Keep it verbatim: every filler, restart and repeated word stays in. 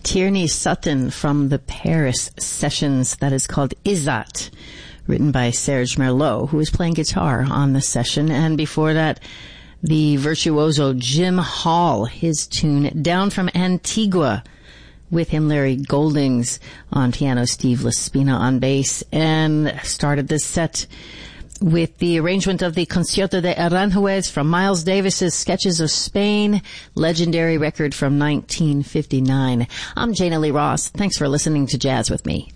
Tierney Sutton from the Paris Sessions. That is called Izat, written by Serge Merlot, who was playing guitar on the session. And before that, the virtuoso Jim Hall, his tune Down from Antigua, with him Larry Goldings on piano, Steve Laspina on bass, and started this set with the arrangement of the Concierto de Aranjuez from Miles Davis's Sketches of Spain, legendary record from nineteen fifty-nine. I'm Jana Lee Ross. Thanks for listening to Jazz with me.